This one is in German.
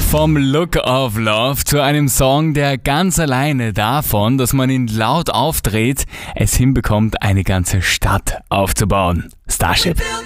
Vom Look of Love zu einem Song, der ganz alleine davon, dass man ihn laut aufdreht, es hinbekommt, eine ganze Stadt aufzubauen. Starship.